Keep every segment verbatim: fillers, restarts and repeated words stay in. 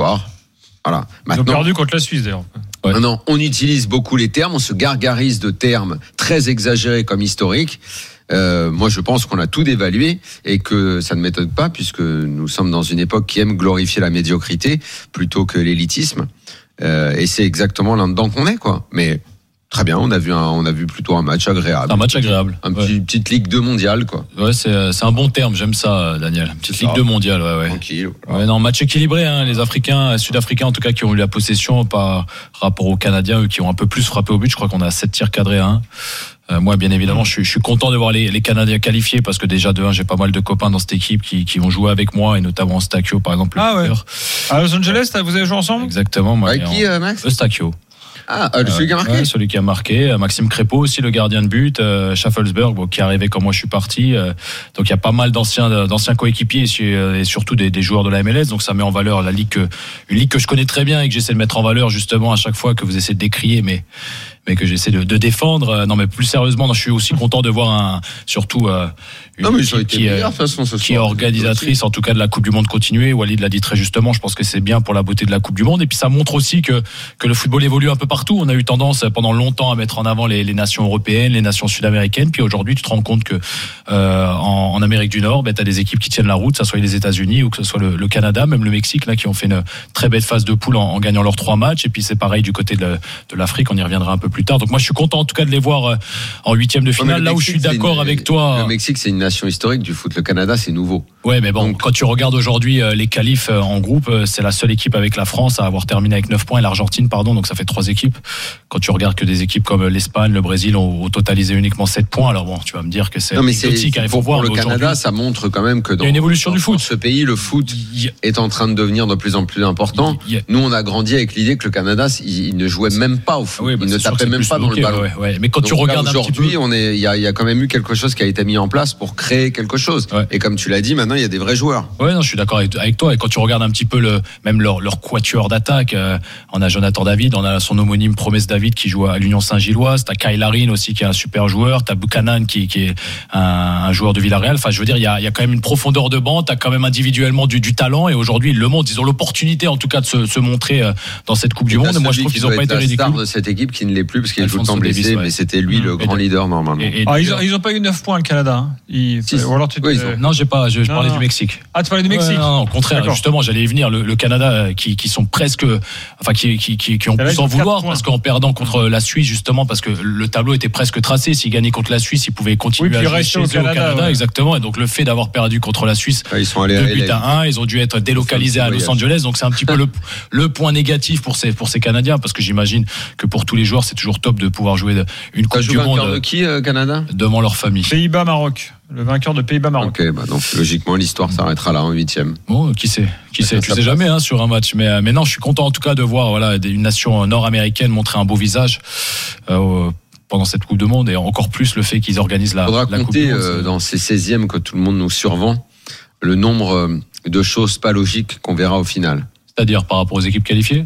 victoire. Voilà. Maintenant, ils ont perdu contre la Suisse d'ailleurs. Ouais. Non, on utilise beaucoup les termes, on se gargarise de termes très exagérés comme historiques. Euh, moi, je pense qu'on a tout dévalué et que ça ne m'étonne pas puisque nous sommes dans une époque qui aime glorifier la médiocrité plutôt que l'élitisme. Euh, et c'est exactement là-dedans qu'on est, quoi. Mais très bien, on a vu un, on a vu plutôt un match agréable. Un match agréable. Un petit, ouais. petite Ligue deux mondiale, quoi. Ouais, c'est, c'est un bon terme, j'aime ça, Daniel. Une petite Ligue deux mondiale, ouais, ouais. Tranquille. Ouais, non, match équilibré, hein. Les Africains, Sud-Africains, en tout cas, qui ont eu la possession par rapport aux Canadiens, eux, qui ont un peu plus frappé au but. Je crois qu'on a sept tirs cadrés à un. Euh, moi, bien évidemment, je suis, je suis content de voir les, les Canadiens qualifiés parce que déjà, de un, j'ai pas mal de copains dans cette équipe qui, qui vont jouer avec moi et notamment Eustachio, par exemple. Ah ouais. À Los Angeles, vous avez joué ensemble? Exactement. Moi, avec qui, euh, Max? Eustachio. Ah, euh, celui qui a marqué. Ouais, celui qui a marqué. Maxime Crépeau aussi, le gardien de but. Euh, Schaffelsberg, bon, qui est arrivé quand moi je suis parti. Euh, donc il y a pas mal d'anciens, d'anciens coéquipiers et surtout des, des joueurs de la M L S. Donc ça met en valeur la ligue, que, une ligue que je connais très bien et que j'essaie de mettre en valeur justement à chaque fois que vous essayez de décrier, mais mais que j'essaie de, de défendre. Non, mais plus sérieusement, non, je suis aussi content de voir un, surtout euh, une non, mais équipe qui, meilleurs, façon, qui est organisatrice, en tout cas de la Coupe du Monde continuer. Walid l'a dit très justement. Je pense que c'est bien pour la beauté de la Coupe du Monde. Et puis ça montre aussi que que le football évolue un peu partout. On a eu tendance pendant longtemps à mettre en avant les, les nations européennes, les nations sud-américaines. Puis aujourd'hui, tu te rends compte que euh, en, en Amérique du Nord, ben, tu as des équipes qui tiennent la route, que ce soit les États-Unis ou que ce soit le, le Canada, même le Mexique, là, qui ont fait une très belle phase de poule en, en gagnant leurs trois matchs. Et puis c'est pareil du côté de, la, de l'Afrique. On y reviendra un peu plus tard. Donc moi, je suis content en tout cas de les voir en huitième de finale. Là où je suis d'accord une, avec toi. Le Mexique, c'est une nation historique du foot. Le Canada, c'est nouveau. Ouais, mais bon, donc, quand tu regardes aujourd'hui les qualifs en groupe, c'est la seule équipe avec la France à avoir terminé avec neuf points et l'Argentine, pardon. Donc ça fait trois équipes. Quand tu regardes que des équipes comme l'Espagne, le Brésil ont, ont totalisé uniquement sept points. Alors bon, tu vas me dire que c'est exotique. Il faut voir. Pour le Canada, ça montre quand même que dans, il y a une évolution dans, du foot. Dans ce pays, le foot est en train de devenir de plus en plus important. Yeah. Nous, on a grandi avec l'idée que le Canada, il, il ne jouait même pas au foot. Oui, bah, il ne tapait même pas dans le ballon. Ouais, ouais. Mais quand donc, tu regardes là, aujourd'hui, on est, il y a, il y a quand même eu quelque chose qui a été mis en place pour créer quelque chose. Ouais. Et comme tu l'as dit, maintenant, il y a des vrais joueurs. Ouais, non, je suis d'accord avec, avec toi. Et quand tu regardes un petit peu le, même leur, leur quatuor d'attaque, euh, on a Jonathan David, on a son homonyme Promesse David qui joue à l'Union Saint-Gilloise, t'as Kyle Larin aussi qui est un super joueur, t'as Buchanan qui, qui est un, un joueur de Villarreal. Enfin, je veux dire, il y a, il y a quand même une profondeur de banc, t'as quand même individuellement du, du talent. Et aujourd'hui, ils le montrent. Ils ont l'opportunité, en tout cas, de se, se montrer euh, dans cette Coupe du Monde. Et moi, je trouve qu'ils n'ont pas été ridicules. Star de cette équipe qui ne l'est plus parce qu'il est tout le temps blessé, Davis, ouais. Mais c'était lui mmh. le grand et leader normalement. Et, et ah, ils, ont, ils ont pas eu neuf points le Canada. Hein. Ils, si, ou alors tu te... oui, ont... Non, j'ai pas. Je, je parlais non. du Mexique. Ah, tu parlais du Mexique. Ouais, non, non, au contraire. D'accord. Justement, j'allais y venir. Le, le Canada, qui, qui sont presque, enfin, qui, qui, qui, qui ont pu s'en vouloir parce qu'en perdant contre la Suisse, justement, parce que le tableau était presque tracé. S'ils gagnaient contre la Suisse, ils pouvaient continuer oui, à jouer chez eux au Canada, Canada, ouais. Exactement. Et donc le fait d'avoir perdu contre la Suisse, ouais, ils sont allés deux buts à un, ils ont dû être délocalisés à Los Angeles. Donc c'est un petit peu le, le point négatif pour ces pour ces Canadiens, parce que j'imagine que pour tous les joueurs, c'est toujours top de pouvoir jouer une Coupe du Monde. De qui, euh, Canada? Devant leur famille. Pays-Bas, Maroc. Le vainqueur de Pays-Bas-Maroc. Ok, bah donc logiquement l'histoire s'arrêtera là en huitième. Bon, qui sait, qui sait, tu sais jamais hein, sur un match. Mais mais non, je suis content en tout cas de voir voilà une nation nord-américaine montrer un beau visage euh, pendant cette Coupe du Monde, et encore plus le fait qu'ils organisent la, Faudra la Coupe compter, du Monde. Euh, dans ces seizièmes que tout le monde nous survend, le nombre de choses pas logiques qu'on verra au final. C'est-à-dire par rapport aux équipes qualifiées.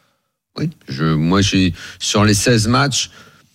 Oui, je, moi j'ai sur les seize matchs,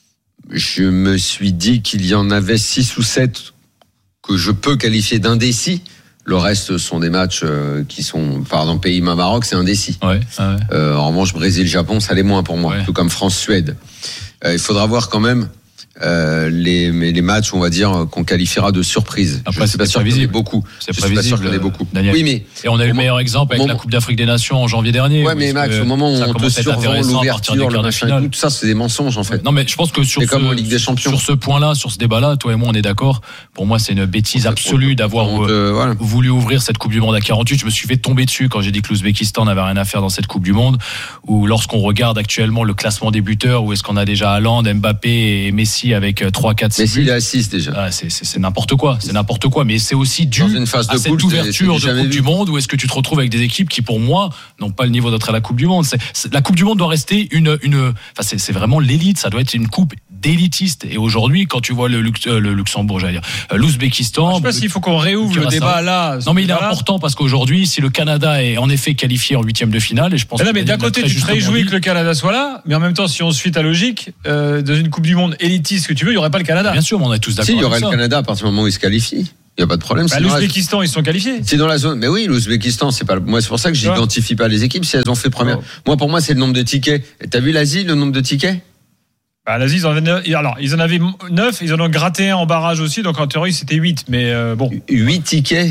je me suis dit qu'il y en avait six ou sept que je peux qualifier d'indécis. Le reste sont des matchs euh, qui sont, par exemple, Pays-Bas-Maroc, c'est indécis. Ouais, ouais. Euh, en revanche, Brésil-Japon, ça l'est moins pour moi, ouais. Tout comme France-Suède. Euh, il faudra voir quand même euh, les, les matchs, on va dire, qu'on qualifiera de surprise. Après, je ne suis pas sûr qu'il y en ait beaucoup. C'est je suis pas sûr qu'il y en ait beaucoup. Daniel. Oui, mais et on a eu le meilleur exemple avec moment, la Coupe d'Afrique des Nations en janvier dernier. Ouais, mais Max, au moment où on te survend l'ouverture, le machin, tout, tout ça, c'est des mensonges en fait. Non, mais je pense que sur c'est ce, comme en Ligue des Champions. Sur ce point-là, sur ce débat-là, toi et moi, on est d'accord. Pour moi, c'est une bêtise absolue d'avoir euh, voilà. voulu ouvrir cette Coupe du Monde à quarante-huit. Je me suis fait tomber dessus quand j'ai dit que l'Ouzbékistan n'avait rien à faire dans cette Coupe du Monde. Ou lorsqu'on regarde actuellement le classement des buteurs, où est-ce qu'on a déjà Haaland, Mbappé et Messi avec trois, quatre, six Messi, il est à six déjà. Ah, c'est, c'est, c'est n'importe quoi, c'est n'importe quoi. Mais c'est aussi dû une phase de à cette poule, ouverture c'est, c'est de Coupe vu. du Monde, où est-ce que tu te retrouves avec des équipes qui, pour moi, n'ont pas le niveau d'être à la Coupe du Monde. C'est, c'est, la Coupe du Monde doit rester une, une, enfin, c'est, c'est vraiment l'élite. Ça doit être une coupe d'élitiste. Et aujourd'hui, quand tu vois le, Lux, euh, le Luxembourg, j'allais dire, euh, l'Ouzbékistan. Je sais pas s'il faut qu'on réouvre le débat là. Non, mais il est important parce qu'aujourd'hui, si le Canada est en effet qualifié en huitième de finale, et je pense. Mais, là, mais d'un côté, tu te réjouis que le Canada soit là, mais en même temps, si on suit ta logique, euh, dans une Coupe du Monde élitiste que tu veux, il y aurait pas le Canada. Bien sûr, mais on est tous d'accord. Si, il y aurait avec le ça. Canada à partir du moment où il se qualifie. Il y a pas de problème. Bah, L'Ouzbékistan, la... ils sont qualifiés. C'est dans la zone. Mais oui, l'Ouzbékistan, c'est pas. Moi, c'est pour ça que j'identifie pas les équipes si elles ont fait première. Oh. Moi, pour moi, c'est le nombre de tickets. T'as vu l'Asie, le nombre de tickets? Bah, l'Asie, ils en avaient, alors, ils en avaient neuf, ils en ont gratté un en barrage aussi, donc en théorie, c'était huit, mais euh, bon. huit tickets?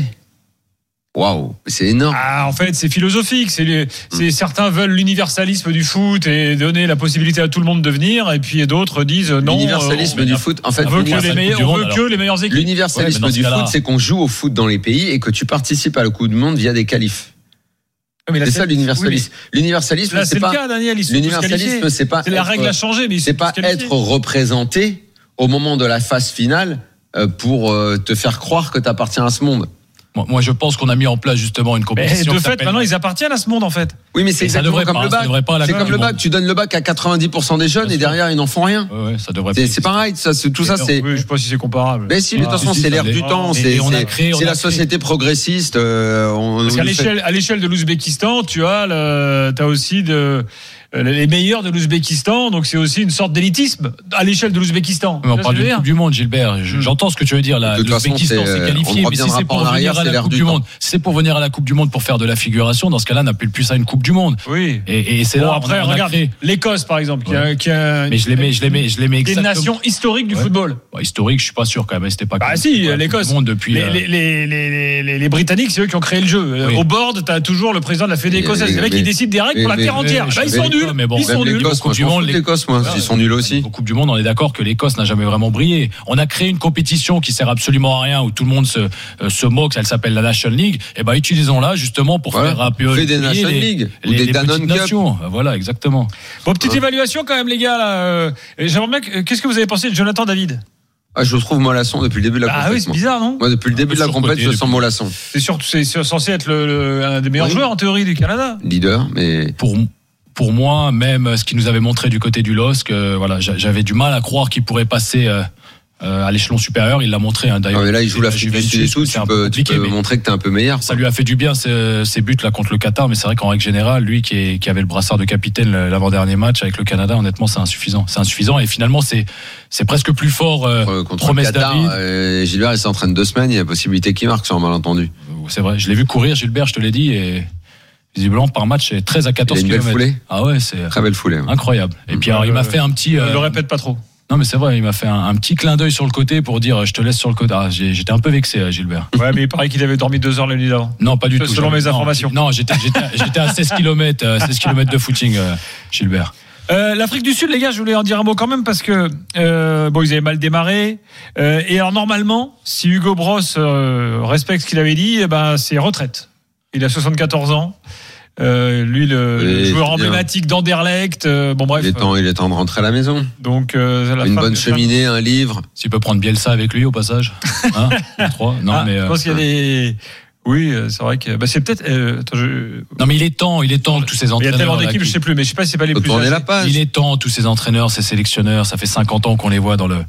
Waouh, c'est énorme. Ah, en fait, c'est philosophique. C'est, les, c'est certains veulent l'universalisme du foot et donner la possibilité à tout le monde de venir, et puis d'autres disent non. L'universalisme euh, du foot, en fait, on veut que les meilleurs, on veut que les meilleures équipes. L'universalisme ouais, du foot, c'est qu'on joue au foot dans les pays et que tu participes à la Coupe du Monde via des qualifs. Mais là, c'est, c'est ça l'universalisme. Oui, l'universalisme, là, c'est, c'est pas. Le cas, Daniel, l'universalisme, c'est pas. C'est être, la règle a changé, mais c'est pas être représenté au moment de la phase finale pour te faire croire que tu appartiens à ce monde. Moi, je pense qu'on a mis en place justement une compétition. Mais de fait, maintenant, ils appartiennent à ce monde, en fait. Oui, mais c'est exactement comme le bac. C'est comme le bac. Tu donnes le bac à quatre-vingt-dix pour cent des jeunes et derrière, ils n'en font rien. Ouais, ouais, ça devrait. C'est, c'est pareil. Ça, c'est, tout ça, c'est. Oui, je sais pas si c'est comparable. Mais si, de toute façon, c'est l'air du temps. C'est, c'est la société progressiste. Parce qu'à l'échelle, à l'échelle de l'Ouzbékistan, tu as le, t'as aussi de. Les meilleurs de l'Ouzbékistan, donc c'est aussi une sorte d'élitisme à l'échelle de l'Ouzbékistan. Mais on parle de Coupe du Monde, Gilbert. J'entends ce que tu veux dire là. L'Ouzbékistan s'est qualifié, mais si c'est pour venir à la Coupe du Monde, c'est pour venir à la Coupe du Monde pour faire de la figuration. Dans ce cas-là, n'appelle plus ça une Coupe du Monde. Oui. Et, et c'est bon, là. Après, on a, on regarde créé... l'Écosse par exemple, qui a, qui a. Mais je les mets, je les mets, je les mets exactement. Des nations historiques du ouais. football. Bah, historique, je suis pas sûr quand même. C'était pas. Bah si, l'Écosse. Depuis. Les, les, les, les, les, les Britanniques, c'est eux qui ont créé le jeu. Au board, t'as toujours le président de la Fédé écossaise. C'est le mec qui décide des règles pour la terre entière. Ils sont nuls. Ils sont nuls. Coupe du Monde, l'Écosse, moi, ils sont nuls aussi. Au Coupe du Monde, on est d'accord que l'Écosse n'a jamais vraiment brillé. On a créé une compétition qui sert absolument à rien, où tout le monde se, euh, se moque. Elle s'appelle la National League. Et ben, utilisons-la justement pour voilà. faire un peu. Fait des National les, League les, ou des les Danone Cup. Nations. Voilà, exactement. Bon, petite ouais. évaluation quand même, les gars. Là. J'aimerais bien. Qu'est-ce que vous avez pensé de Jonathan David? Ah, je le trouve mollasson depuis le début de la compétition. Ah oui, c'est bizarre, non? Moi, depuis le début de la compétition, je sens mollasson. C'est sûr, c'est censé être le, le, un des meilleurs oui. joueurs en théorie du Canada. Leader, mais pour pour moi, même ce qu'il nous avait montré du côté du L O S C, euh, voilà, j'avais du mal à croire qu'il pourrait passer euh, euh, à l'échelon supérieur. Il l'a montré. Hein, d'ailleurs. Non, mais là, il joue la Juventus et tout. Tu peux, tu peux montrer que t'es un peu meilleur. Ça lui a fait du bien ces, ces buts là contre le Qatar, mais c'est vrai qu'en règle générale, lui qui, est, qui avait le brassard de capitaine l'avant-dernier match avec le Canada, honnêtement, c'est insuffisant. C'est insuffisant et finalement, c'est c'est presque plus fort. Euh, contre le Qatar, euh, Gilbert, il s'entraîne deux semaines. Il y a possibilité qu'il marque sur un malentendu. C'est vrai. Je l'ai vu courir, Gilbert. Je te l'ai dit et. Visiblement par match c'est treize à quatorze kilomètres. Belle foulée. Ah ouais, c'est très belle foulée. Ouais. Incroyable. Et puis alors euh, il m'a fait un petit. Euh, je le répète pas trop. Non mais c'est vrai, il m'a fait un, un petit clin d'œil sur le côté pour dire je te laisse sur le côté. Ah, j'étais un peu vexé, Gilbert. Ouais, mais il paraît qu'il avait dormi deux heures la nuit d'avant. Non, pas du tout. Selon mes informations. Non, j'étais j'étais j'étais à seize kilomètres, seize kilomètres de footing, euh, Gilbert. Euh, L'Afrique du Sud, les gars, je voulais en dire un mot quand même parce que euh, bon, ils avaient mal démarré. Euh, et alors normalement, si Hugo Bross euh, respecte ce qu'il avait dit, eh ben c'est retraite. Il a soixante-quatorze ans. Euh, lui, le, oui, le joueur emblématique d'Anderlecht. Euh, bon bref. Il est temps, il est temps de rentrer à la maison. Donc euh, la une fin, bonne cheminée, un livre. S'il peut prendre Bielsa avec lui au passage. Hein trois. Non, ah, mais. Je pense euh, qu'il y a des. Oui, c'est vrai que bah, c'est peut-être. Euh, attends, je... Non, mais il est temps, il est temps tous ces entraîneurs. Il y a tellement d'équipes, je sais plus, mais je sais pas si c'est pas les plus. La page. Il est temps tous ces entraîneurs, ces sélectionneurs. Ça fait cinquante ans qu'on les voit dans le.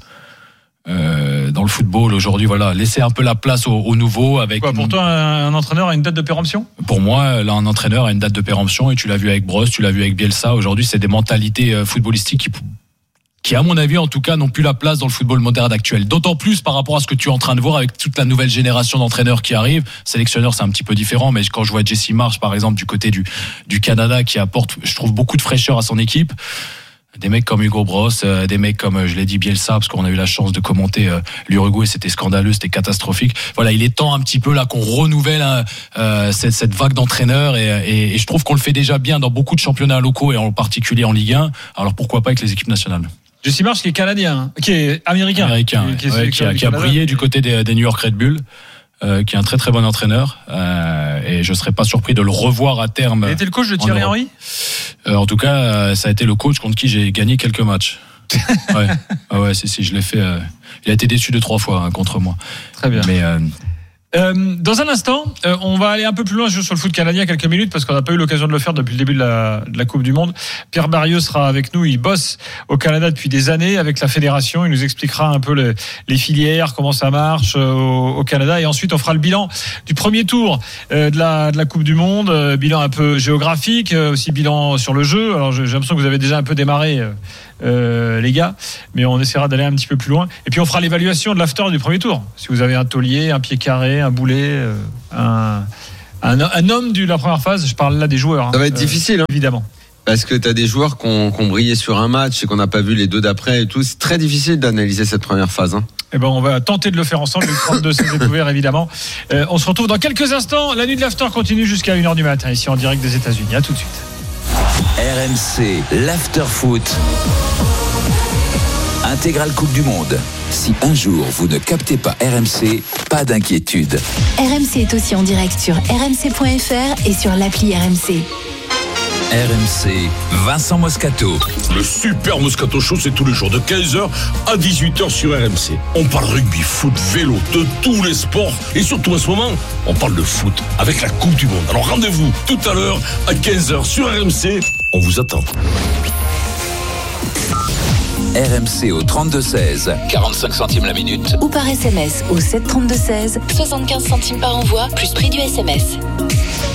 Euh, dans le football aujourd'hui, voilà, laisser un peu la place aux au nouveaux avec. Quoi, pour une... toi, un, un entraîneur a une date de péremption ? Pour moi, là, un entraîneur a une date de péremption et tu l'as vu avec Bross, tu l'as vu avec Bielsa. Aujourd'hui, c'est des mentalités euh, footballistiques qui, qui, à mon avis, en tout cas, n'ont plus la place dans le football moderne actuel. D'autant plus par rapport à ce que tu es en train de voir avec toute la nouvelle génération d'entraîneurs qui arrivent. Sélectionneur, c'est un petit peu différent, mais quand je vois Jesse Marsch, par exemple, du côté du, du Canada, qui apporte, je trouve, beaucoup de fraîcheur à son équipe. Des mecs comme Hugo Bross, euh, des mecs comme, euh, je l'ai dit, Bielsa, parce qu'on a eu la chance de commenter euh, l'Uruguay, c'était scandaleux, c'était catastrophique. Voilà, il est temps un petit peu là qu'on renouvelle hein, euh, cette, cette vague d'entraîneurs et, et, et je trouve qu'on le fait déjà bien dans beaucoup de championnats locaux et en particulier en Ligue un. Alors pourquoi pas avec les équipes nationales ? Jesse Marsch qui est canadien, hein, qui est américain, américain, qui, ouais, qui, est, qui, a, qui a brillé du côté des, des New York Red Bull. Euh, qui est un très très bon entraîneur euh, et je serais pas surpris de le revoir à terme. Il était le coach de Thierry Henry. Euh, en tout cas, euh, ça a été le coach contre qui j'ai gagné quelques matchs. ouais, ah ouais, si si, je l'ai fait. Euh, il a été déçu de trois fois hein, contre moi. Très bien. Mais euh, Euh, dans un instant, euh, on va aller un peu plus loin sur le foot canadien quelques minutes parce qu'on n'a pas eu l'occasion de le faire depuis le début de la, de la Coupe du Monde. Pierre Barrieux sera avec nous, il bosse au Canada depuis des années avec la fédération, il nous expliquera un peu le, les filières, comment ça marche euh, au, au Canada et ensuite on fera le bilan du premier tour euh, de, la, de la Coupe du Monde, euh, bilan un peu géographique, euh, aussi bilan sur le jeu. Alors j'ai l'impression que vous avez déjà un peu démarré euh, euh, les gars, mais on essaiera d'aller un petit peu plus loin. Et puis on fera l'évaluation de l'after du premier tour. Si vous avez un taulier, un pied carré, un boulet, euh, un, un, un homme de la première phase, je parle là des joueurs. Ça va être euh, difficile, hein. Évidemment. Parce que tu as des joueurs qui ont, qui ont brillé sur un match et qu'on n'a pas vu les deux d'après et tout. C'est très difficile d'analyser cette première phase. Hein. Eh ben, on va tenter de le faire ensemble. Le trente-deux, c'est découvert, évidemment. Euh, on se retrouve dans quelques instants. La nuit de l'after continue jusqu'à une heure du matin, ici en direct des États-Unis. À tout de suite. R M C, l'after foot. Intégrale Coupe du Monde. Si un jour vous ne captez pas R M C, pas d'inquiétude. R M C est aussi en direct sur r m c point f r et sur l'appli R M C. R M C, Vincent Moscato. Le super Moscato Show, c'est tous les jours de quinze heures à dix-huit heures sur R M C. On parle rugby, foot, vélo, de tous les sports. Et surtout en ce moment, on parle de foot avec la Coupe du Monde. Alors rendez-vous tout à l'heure à quinze heures sur R M C. On vous attend. R M C au trente-deux seize, quarante-cinq centimes la minute. Ou par S M S au sept trente-deux seize, soixante-quinze centimes par envoi, plus prix du S M S.